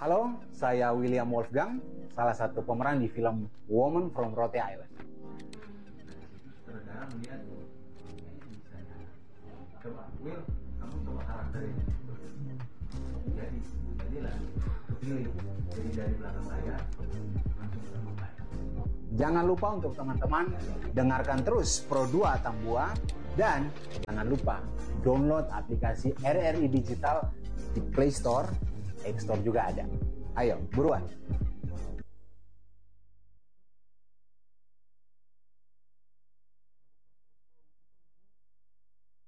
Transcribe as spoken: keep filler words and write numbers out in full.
Halo, saya William Wolfgang, salah satu pemeran di film Woman from Rote Island. Saudara melihat, kayaknya bisa ya. Coba, Will, kamu coba karakterin. Jadi, jadilah kepilih. Jadi dari belakang layar, langsung ke belakang layar. Jangan lupa untuk teman-teman dengarkan terus Pro dua Tambua dan jangan lupa download aplikasi R R I Digital di Play Store, App Store juga ada. Ayo, buruan!